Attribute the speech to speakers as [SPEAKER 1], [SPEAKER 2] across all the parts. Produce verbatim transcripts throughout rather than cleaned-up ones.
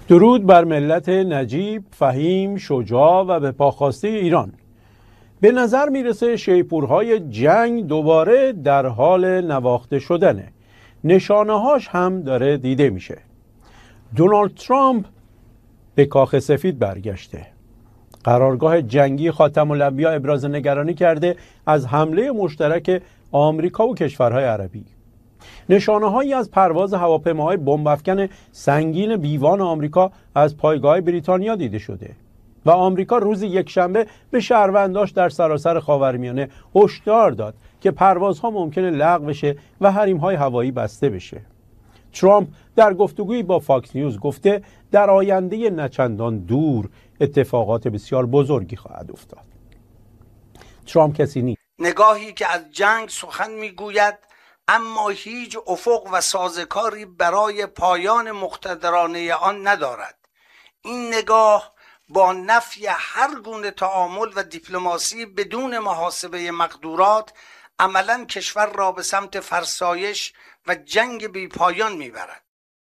[SPEAKER 1] درود بر ملت نجیب، فهیم، شجاع و به پاخواسته ایران. به نظر میرسه شیپورهای جنگ دوباره در حال نواخته شدنه. نشانه‌هاش هم داره دیده میشه. دونالد ترامپ به کاخ سفید برگشته. قرارگاه جنگی خاتم الانبیا ابراز نگرانی کرده از حمله مشترک آمریکا و کشورهای عربی. نشانه‌هایی از پرواز هواپیماهای بمب‌افکن سنگین بیوان آمریکا از پایگاه بریتانیا دیده شده و آمریکا روز یکشنبه به شهرونداش در سراسر خاورمیانه هشدار داد که پروازها ممکنه لغو بشه و حریم‌های هوایی بسته بشه. ترامپ در گفتگویی با فاکس نیوز گفته در آینده نچندان دور اتفاقات بسیار بزرگی خواهد افتاد. ترامپ کسی نیست.
[SPEAKER 2] نگاهی که از جنگ سخن میگوید اما هیچ افق و سازکاری برای پایان مقتدرانه آن ندارد. این نگاه با نفی هر گونه تعامل و دیپلماسی بدون محاسبه مقدورات عملاً کشور را به سمت فرسایش و جنگ بی پایان میبرد.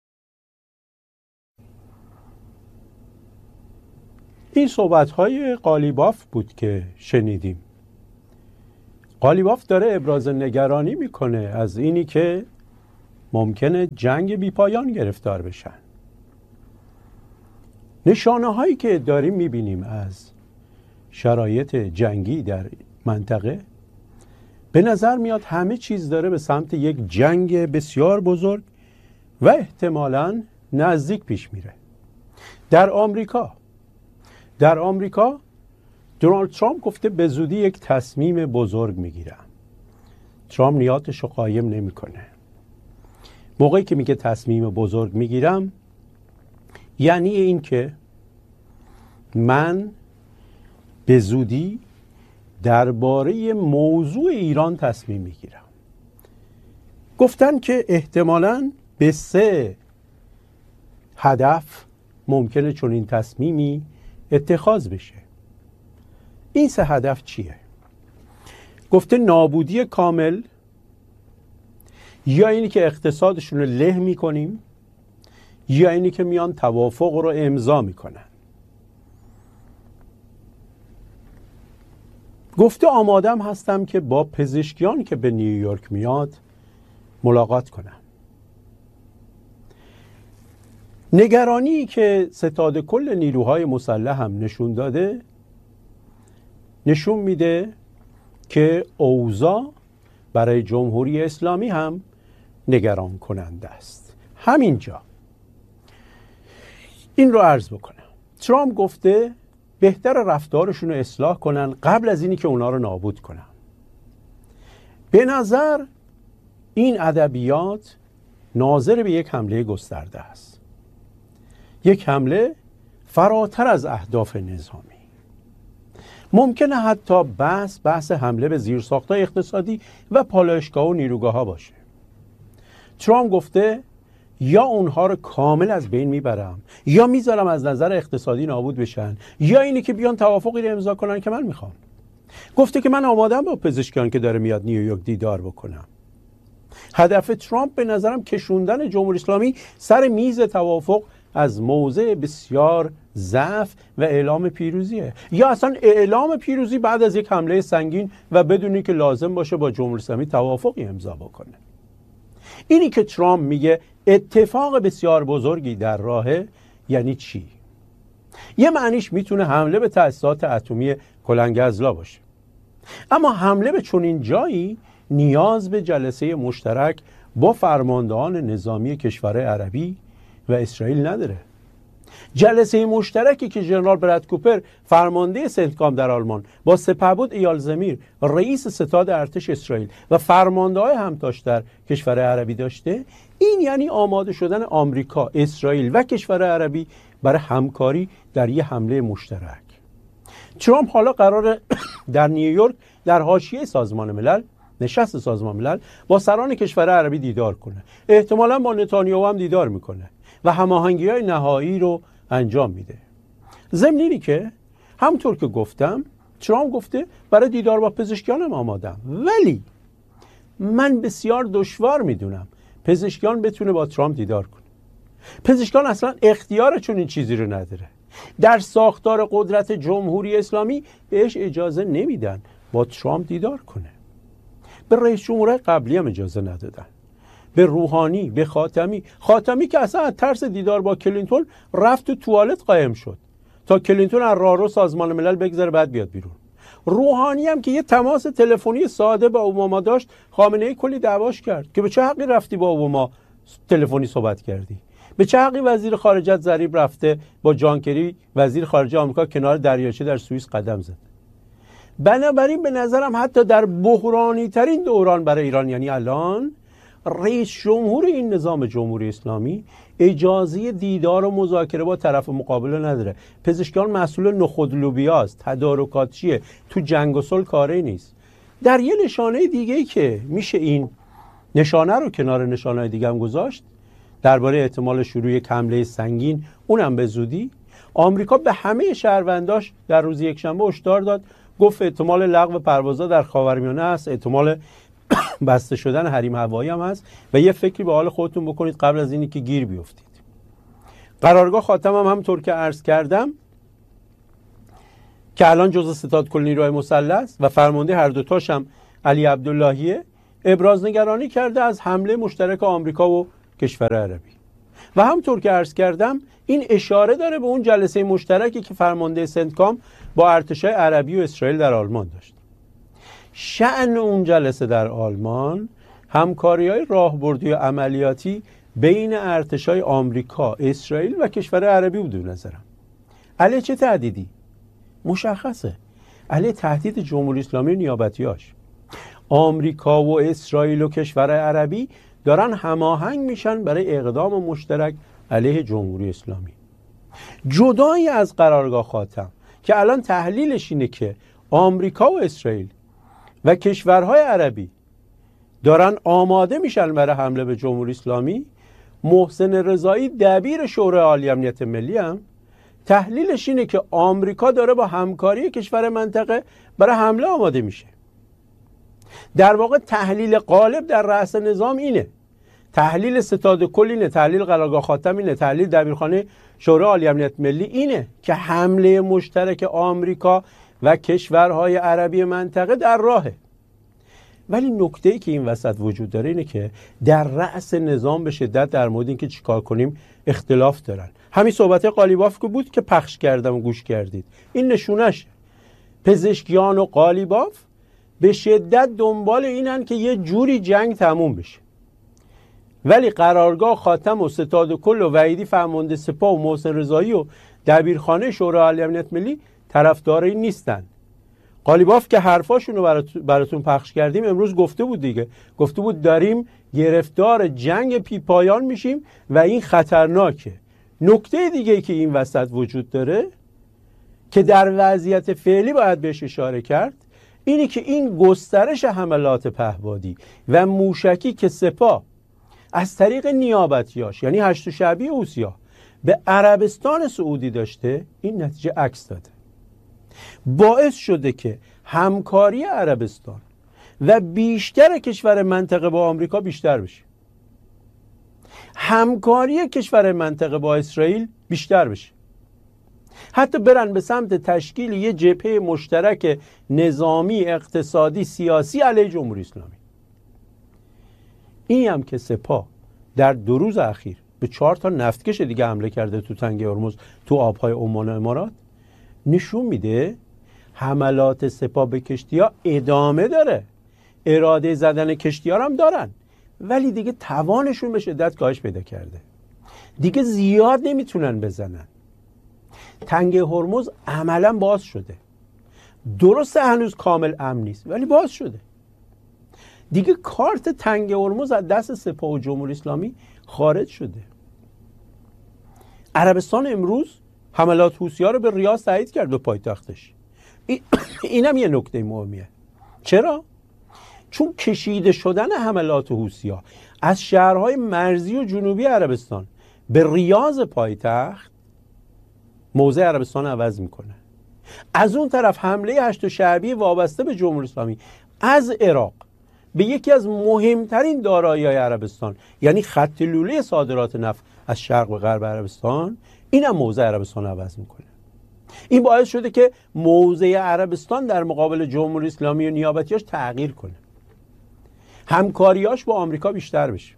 [SPEAKER 1] این صحبت‌های قالیباف بود که شنیدیم. قالیباف داره ابراز نگرانی میکنه از اینی که ممکنه جنگ بی پایان گرفتار بشن. نشانه هایی که داریم میبینیم از شرایط جنگی در منطقه به نظر میاد همه چیز داره به سمت یک جنگ بسیار بزرگ و احتمالاً نزدیک پیش میره. در آمریکا در آمریکا دونالد ترامپ گفته به زودی یک تصمیم بزرگ میگیرم. ترامپ نیاتش رو قایم نمیکنه. موقعی که میگه تصمیم بزرگ میگیرم یعنی این که من به زودی درباره موضوع ایران تصمیم میگیرم. گفتن که احتمالاً به سه هدف ممکنه چون این تصمیمی اتخاذ بشه. این سه هدف چیه؟ گفته نابودی کامل، یا اینی که اقتصادشون رو له میکنیم، یا اینی که میان توافق رو امضا میکنن. گفته آمادم هستم که با پزشکیان که به نیویورک میاد ملاقات کنم. نگرانی که ستاد کل نیروهای مسلح هم نشون داده نشون میده که اوضاع برای جمهوری اسلامی هم نگران کننده است. همینجا این رو عرض بکنم. ترامپ گفته بهتر رفتارشون رو اصلاح کنن قبل از اینی که اونا رو نابود کنن. به نظر این ادبیات ناظر به یک حمله گسترده است. یک حمله فراتر از اهداف نظامی. ممکنه حتی بحث بحث حمله به زیرساخت‌های اقتصادی و پالایشگاه و نیروگاه‌ها باشه. ترامپ گفته یا اونها رو کامل از بین میبرم یا میذارم از نظر اقتصادی نابود بشن، یا اینی که بیان توافقی رو امضا کنن که من میخوام. گفته که من آمادم با پزشکیان که داره میاد نیویورک دیدار بکنم. هدف ترامپ به نظرم کشوندن جمهوری اسلامی سر میز توافق از موضع بسیار ضعف و اعلام پیروزیه، یا اصلا اعلام پیروزی بعد از یک حمله سنگین و بدونی که لازم باشه با جمهوری اسلامی توافقی امضا بکنه. اینی که ترامپ میگه اتفاق بسیار بزرگی در راهه یعنی چی؟ یه معنیش میتونه حمله به تأسیسات اتمی کلنگ‌ازلا باشه، اما حمله به چنین جایی نیاز به جلسه مشترک با فرماندهان نظامی کشورهای عربی و اسرائیل نداره. جلسه مشترکی که ژنرال براد کوپر فرمانده سنتکام در آلمان با سپهبد ایال زمیر رئیس ستاد ارتش اسرائیل و فرمانده‌های همتاش در کشور عربی داشته، این یعنی آماده شدن آمریکا، اسرائیل و کشور عربی برای همکاری در یک حمله مشترک. ترامپ حالا قراره در نیویورک در حاشیه سازمان ملل، نشست سازمان ملل، با سران کشور عربی دیدار کنه. احتمالاً با نتانیاهو هم دیدار میکنه و هماهنگی‌های نهایی رو انجام میده. ضمن اینی که همونطور که گفتم ترامپ گفته برای دیدار با پزشکیانم آمادم، ولی من بسیار دشوار میدونم پزشکیان بتونه با ترامپ دیدار کنه. پزشکان اصلا اختیار چون این چیزی رو نداره. در ساختار قدرت جمهوری اسلامی بهش اجازه نمیدن با ترامپ دیدار کنه. به رئیس جمهورهای قبلی هم اجازه ندادن، به روحانی، به خاتمی. خاتمی که اصلا از ترس دیدار با کلینتون رفت تو توالت قایم شد تا کلینتون از راهرو سازمان ملل بگذره بعد بیاد بیرون. روحانی هم که یه تماس تلفنی ساده با اوباما داشت، خامنه‌ای کلی دعواش کرد که به چه حقی رفتی با اوباما تلفنی صحبت کردی؟ به چه حقی وزیر خارجه ظریف رفته با جان کری وزیر خارجه آمریکا کنار دریاچه در سوئیس قدم زد؟ بنابراین به نظرم حتی در بحرانی ترین دوران برای ایران، یعنی الان، رئیس جمهور این نظام جمهوری اسلامی اجازه دیدار و مذاکره با طرف مقابل نداره. پزشکان مسئول نخودلوبیاست، تدارکاتچیه، تو جنگ و صلح کاری نیست. در یه نشانه دیگه‌ای که میشه این نشانه رو کنار نشانه‌های دیگه هم گذاشت درباره احتمال شروع یک حمله سنگین، اونم به زودی، آمریکا به همه شهرونداش در روز یکشنبه هشدار داد، گفت احتمال لغو پروازها در خاورمیانه است، احتمال بسته شدن حریم هوایی هم هست و یه فکری به حال خودتون بکنید قبل از اینی که گیر بیفتید. قرارگاه خاتم هم همونطور که عرض کردم که الان جزء ستاد کل نیروهای مسلح است و فرمانده هر دوتاش هم علی عبداللهیه، ابراز نگرانی کرده از حمله مشترک آمریکا و کشور عربی. و همونطور که عرض کردم این اشاره داره به اون جلسه مشترکی که فرمانده سنتکام با ارتشای عربی و اسرائیل در آلمان داشت. شأن اون جلسه در آلمان همکاری‌های راهبردی و عملیاتی بین ارتشای آمریکا، اسرائیل و کشور عربی بود. به نظرم علیه چه تهدیدی؟ مشخصه، علیه تهدید جمهوری اسلامی و نیابتیاش. آمریکا و اسرائیل و کشور عربی دارن هماهنگ میشن برای اقدام مشترک علیه جمهوری اسلامی. جدایی از قرارگاه خاتم که الان تحلیلش اینه که آمریکا و اسرائیل و کشورهای عربی دارن آماده میشن برای حمله به جمهوری اسلامی، محسن رضایی دبیر شورای عالی امنیت ملی هم تحلیلش اینه که آمریکا داره با همکاری کشور منطقه برای حمله آماده میشه. در واقع تحلیل غالب در رأس نظام اینه، تحلیل ستاد کل اینه، تحلیل قرارگاه خاتم اینه، تحلیل دبیرخانه شورای عالی امنیت ملی اینه که حمله مشترک آمریکا و کشورهای عربی منطقه در راهه. ولی نکته‌ای که این وسط وجود داره اینه که در رأس نظام به شدت در مورد اینکه چیکار کنیم اختلاف دارن. همین صحبت قالیباف که بود که پخش کردم و گوش کردید، این نشونشه. پزشکیان و قالیباف به شدت دنبال اینن که یه جوری جنگ تموم بشه، ولی قرارگاه خاتم و ستاد کل و وحیدی فرمانده سپاه و محسن رضایی و دبیرخانه شورای عالی امنیت ملی طرفداری نیستن. قالیباف که حرفاشونو براتون پخش کردیم امروز گفته بود دیگه، گفته بود داریم گرفتار جنگ پی پایان میشیم و این خطرناکه. نکته دیگه که این وسط وجود داره که در وضعیت فعلی باید بهش اشاره کرد اینی که این گسترش حملات پهپادی و موشکی که سپاه از طریق نیابتیاش یعنی هشت شعبی حوثی‌ها به عربستان سعودی داشته، این نتیجه عکس داده، باعث شده که همکاری عربستان و بیشتر کشور منطقه با آمریکا بیشتر بشه، همکاری کشور منطقه با اسرائیل بیشتر بشه، حتی برن به سمت تشکیل یه جبهه مشترک نظامی، اقتصادی، سیاسی علیه جمهوری اسلامی. این هم که سپاه در دو روز اخیر به چهار تا نفتکش دیگه حمله کرده تو تنگه هرمز، تو آبهای عمان و امارات، نشون میده حملات سپاه به کشتی‌ها ادامه داره. اراده زدن کشتی‌ها هم دارن، ولی دیگه توانشون به شدت کاهش پیدا کرده، دیگه زیاد نمیتونن بزنن. تنگه هرمز عملا باز شده، درسته هنوز کامل امن نیست ولی باز شده. دیگه کارت تنگه هرمز از دست سپاه و جمهوری اسلامی خارج شده. عربستان امروز حملات حوثی‌ها رو به ریاض تایید کرد به پایتختش. اینم یه نکته مهمیه. چرا؟ چون کشیده شدن حملات حوثی‌ها از شهرهای مرزی و جنوبی عربستان به ریاض پایتخت موضع عربستان عوض میکنه. از اون طرف حمله هشت شعبی وابسته به جمهوری اسلامی از عراق به یکی از مهمترین دارایی‌های عربستان یعنی خط لوله صادرات نفت از شرق به غرب عربستان، اینم موضع عربستان عوض میکنه. این باعث شده که موضع عربستان در مقابل جمهوری اسلامی و نیابتیاش تغییر کنه، همکاریاش با آمریکا بیشتر بشه.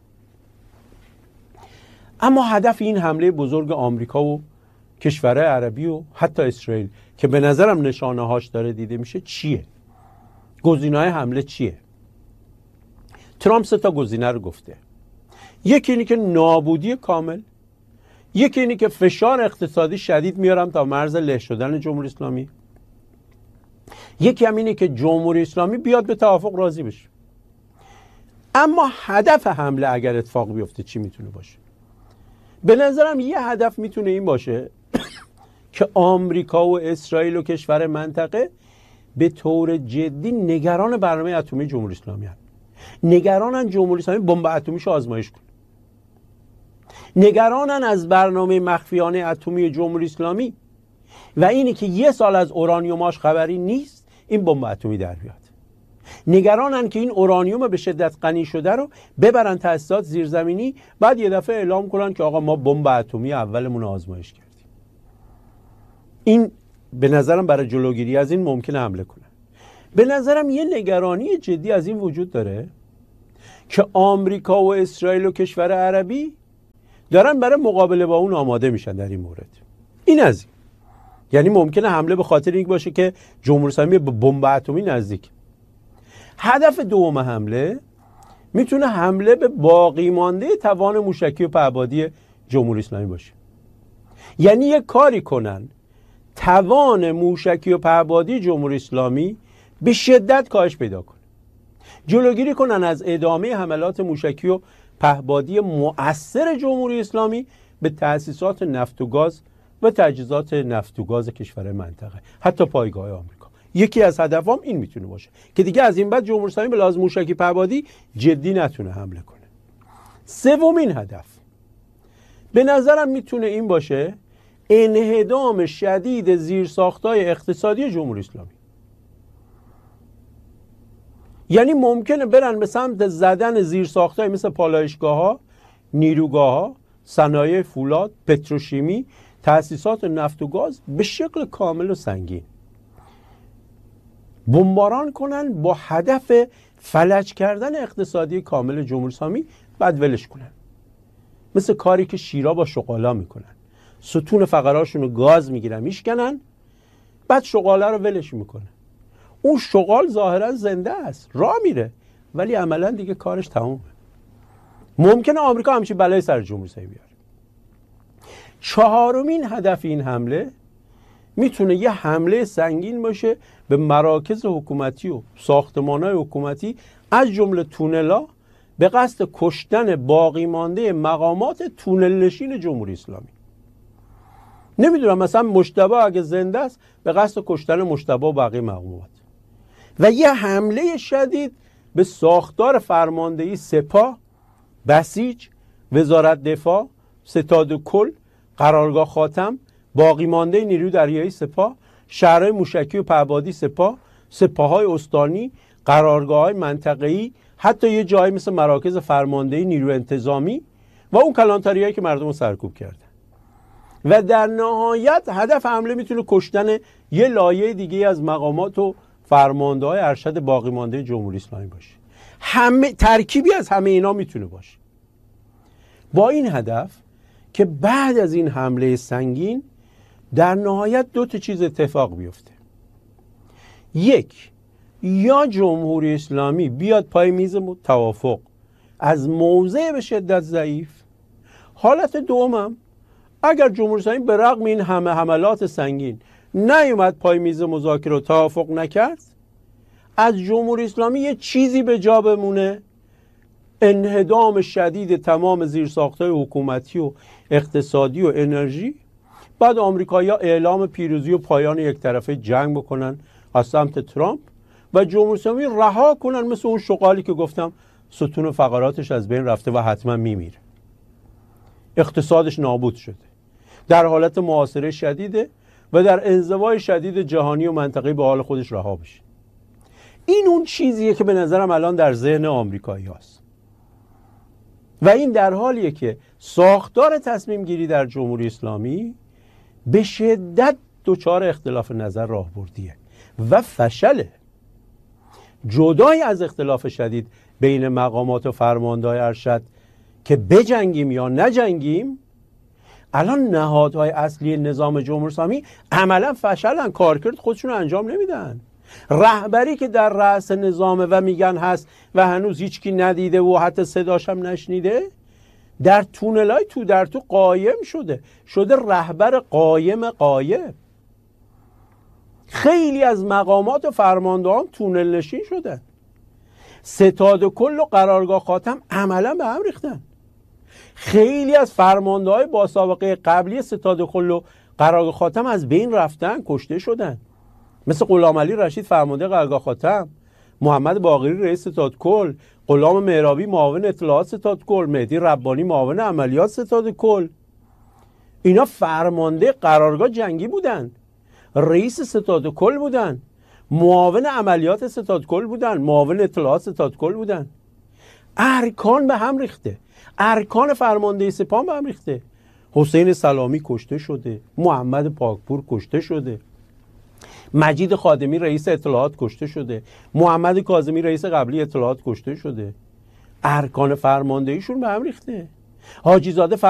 [SPEAKER 1] اما هدف این حمله بزرگ آمریکا و کشورهای عربی و حتی اسرائیل که به نظرم نشانه هاش داره دیده میشه چیه؟ گزینه‌های حمله چیه؟ ترامپ سه تا گزینه رو گفته. یکی اینی که نابودی کامل، یکی اینی که فشار اقتصادی شدید میارم تا مرز له شدن جمهوری اسلامی، یکی هم اینه که جمهوری اسلامی بیاد به توافق راضی بشه. اما هدف حمله اگر اتفاق بیفته چی میتونه باشه؟ به نظرم یه هدف میتونه این باشه که آمریکا و اسرائیل و کشور منطقه به طور جدی نگران برنامه اتمی جمهوری اسلامی هستند. نگرانن جمهوری اسلامی بمب اتمیشو آزمایش کنه. نگرانن از برنامه مخفیانه اتمی جمهوری اسلامی و اینی که یه سال از اورانیوماش خبری نیست این بمب اتمی در بیاد. نگرانن که این اورانیوم به شدت غنی شده رو ببرن تأسیسات زیرزمینی، بعد یه دفعه اعلام کنن که آقا ما بمب اتمی اولمون رو آزمایش کردیم. این به نظرم برای جلوگیری از این ممکنه حمله کنه. به نظرم یه نگرانی جدی از این وجود داره که آمریکا و اسرائیل و کشور عربی دارن برای مقابله با اون آماده میشن در این مورد. این از این. یعنی ممکنه حمله به خاطر این باشه که جمهوری اسلامی به بمب اتمی نزدیک. هدف دوم حمله میتونه حمله به باقی مانده توان موشکی و پهپادی جمهوری اسلامی باشه. یعنی یه کاری کنن توان موشکی و پهپادی جمهوری اسلامی به شدت کاهش پیدا کنه. جلوگیری کنن از ادامه حملات موشکی و پهپادی مؤثر جمهوری اسلامی به تأسیسات نفت و گاز و تجهیزات نفت و گاز کشور منطقه، حتی پایگاه آمریکا. یکی از هدفام این میتونه باشه که دیگه از این بعد جمهوری اسلامی به لحاظ موشکی پهپادی جدی نتونه حمله کنه. سومین هدف به نظرم میتونه این باشه انهدام شدید زیرساخت‌های اقتصادی جمهوری اسلامی. یعنی ممکنه برن به سمت زدن زیرساخت‌های مثل پالایشگاه‌ها، نیروگاه‌ها، صنایع فولاد، پتروشیمی، تأسیسات نفت و گاز به شکل کامل و سنگین. بمباران کنن با هدف فلج کردن اقتصادی کامل جمهوری اسلامی، بعد ولش کنن. مثل کاری که شیرا با شغالا میکنن. ستون فقراشون رو گاز میگیرن میشکنن، بعد شغاله رو ولش میکنن. اون شغال ظاهرا زنده است، راه میره، ولی عملا دیگه کارش تمومه. ممکنه آمریکا همچین بلای سر جمهوری اسلامی بیاره. چهارمین هدف این حمله میتونه یه حمله سنگین باشه به مراکز حکومتی و ساختمان‌های حکومتی از جمله تونل‌ها به قصد کشتن باقی مانده مقامات تونل نشین جمهوری اسلامی. نمیدونم مثلا مجتبی اگه زنده است به قصد کشتن مجتبی و باقی مقامات. و یه حمله شدید به ساختار فرماندهی سپاه، بسیج، وزارت دفاع، ستاد کل، قرارگاه خاتم، باقی مانده نیروی دریایی سپاه، شهرهای موشکی و پهپادی سپاه، سپاه‌های استانی، قرارگاه‌های منطقه‌ای، حتی یه جایی مثل مراکز فرماندهی نیروی انتظامی و اون کلانتریایی که مردم رو سرکوب کردن. و در نهایت هدف حمله میتونه کشتن یه لایه دیگه از مقامات و فرمانده‌های ارشد باقی مانده جمهوری اسلامی باشه. همه ترکیبی از همه اینا میتونه باشه. با این هدف که بعد از این حمله سنگین در نهایت دو تا چیز اتفاق بیفته. یک، یا جمهوری اسلامی بیاد پای میز توافق از موضع به شدت ضعیف. حالت دومم اگر جمهوری اسلامی به رغم این همه حملات سنگین نیومد پای میز مذاکره و توافق نکرد، از جمهوری اسلامی یه چیزی به جا بمونه، انهدام شدید تمام زیرساخت‌های حکومتی و اقتصادی و انرژی. بعد آمریکایی‌ها اعلام پیروزی و پایان یک طرفه جنگ بکنن از سمت ترامپ و جمهوری اسلامی رها کنن مثل اون شغالی که گفتم ستون و فقراتش از بین رفته و حتما میمیره، اقتصادش نابود شده، در حالت محاصره شدیده و در انزوای شدید جهانی و منطقه‌ای به حال خودش رها بشه. این اون چیزیه که به نظرم الان در ذهن آمریکایی هست. و این در حالیه که ساختار تصمیم گیری در جمهوری اسلامی به شدت دچار اختلاف نظر راهبردیه و فشله. جدای از اختلاف شدید بین مقامات و فرماندهای ارشد که بجنگیم یا نجنگیم، الان نهادهای اصلی نظام جمهوری اسلامی عملا فشلن، کارکرد خودشون رو انجام نمیدن. رهبری که در رأس نظامه و میگن هست و هنوز هیچکی ندیده و حتی صداش هم نشنیده، در تونلای تو در تو قایم شده شده رهبر قایم قایب. خیلی از مقامات و فرماندهان تونل نشین شدن. ستاد کل و قرارگاه خاتم عملا به هم ریختن. خیلی از فرمانده‌های با سابقه قبلی ستاد کل و قرارگاه خاتم از بین رفتن، کشته شدن، مثل غلامعلی رشید فرمانده قرارگاه خاتم، محمد باقری رئیس ستاد کل، غلام مهرابی معاون اطلاعات ستاد کل، مهدی ربانی معاون عملیات ستاد کل. اینا فرمانده قرارگاه جنگی بودن، رئیس ستاد کل بودن، معاون عملیات ستاد کل بودن، معاون اطلاعات ستاد کل بودن. ارکان به هم ریخته، ارکان فرمانده سپاه به هم ریخته. حسین سلامی کشته شده، محمد پاکپور کشته شده، مجید خادمی رئیس اطلاعات کشته شده، محمد کاظمی رئیس قبلی اطلاعات کشته شده. ارکان فرماندهیشون به هم ریخته. حاجی زاده